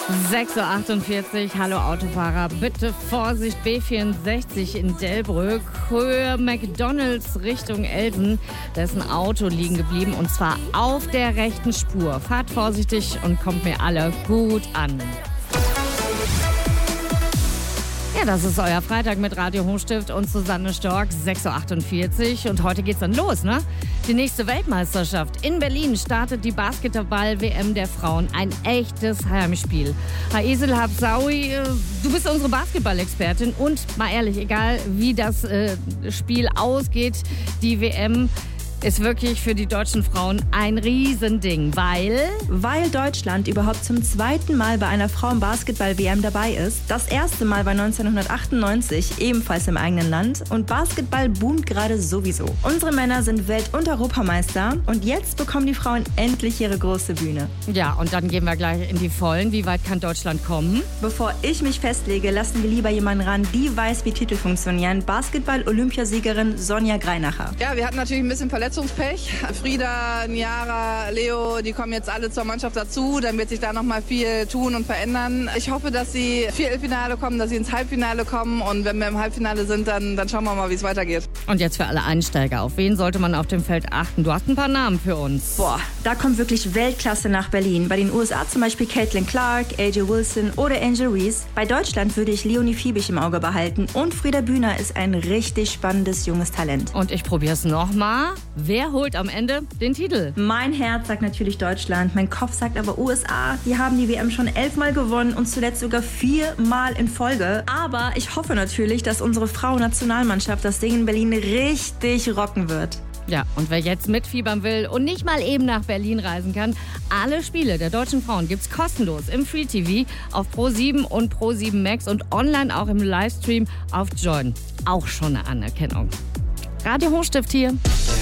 6.48 Uhr, hallo Autofahrer, bitte Vorsicht, B64 in Delbrück, Höhe McDonalds Richtung Elden. Da ist ein Auto liegen geblieben und zwar auf der rechten Spur. Fahrt vorsichtig und kommt mir alle gut an. Ja, das ist euer Freitag mit Radio Hochstift und Susanne Stork, 6.48 Uhr. Und heute geht's dann los, ne? Die nächste Weltmeisterschaft. In Berlin startet die Basketball-WM der Frauen. Ein echtes Heimspiel. Haesel Habsaoui, du bist unsere Basketball-Expertin. Und mal ehrlich, egal wie das Spiel ausgeht, die WM ist wirklich für die deutschen Frauen ein Riesending, weil Deutschland überhaupt zum zweiten Mal bei einer Frauen-Basketball-WM dabei ist. Das erste Mal war 1998, ebenfalls im eigenen Land. Und Basketball boomt gerade sowieso. Unsere Männer sind Welt- und Europameister und jetzt bekommen die Frauen endlich ihre große Bühne. Ja, und dann gehen wir gleich in die Vollen. Wie weit kann Deutschland kommen? Bevor ich mich festlege, lassen wir lieber jemanden ran, die weiß, wie Titel funktionieren. Basketball-Olympiasiegerin Sonja Greinacher. Ja, wir hatten natürlich ein bisschen Verletzungspech. Frieda, Niara, Leo, die kommen jetzt alle zur Mannschaft dazu. Dann wird sich da nochmal viel tun und verändern. Ich hoffe, dass sie ins Viertelfinale kommen, dass sie ins Halbfinale kommen. Und wenn wir im Halbfinale sind, dann schauen wir mal, wie es weitergeht. Und jetzt für alle Einsteiger. Auf wen sollte man auf dem Feld achten? Du hast ein paar Namen für uns. Boah, da kommt wirklich Weltklasse nach Berlin. Bei den USA zum Beispiel Caitlin Clark, AJ Wilson oder Angel Reese. Bei Deutschland würde ich Leonie Fiebig im Auge behalten. Und Frieda Bühner ist ein richtig spannendes junges Talent. Und ich probier's nochmal. Wer holt am Ende den Titel? Mein Herz sagt natürlich Deutschland, mein Kopf sagt aber USA. Die haben die WM schon 11-mal gewonnen und zuletzt sogar 4-mal in Folge. Aber ich hoffe natürlich, dass unsere Frauennationalmannschaft das Ding in Berlin richtig rocken wird. Ja, und wer jetzt mitfiebern will und nicht mal eben nach Berlin reisen kann, alle Spiele der deutschen Frauen gibt's kostenlos im Free TV auf Pro7 und Pro7 Max und online auch im Livestream auf Join. Auch schon eine Anerkennung. Radio Hochstift hier.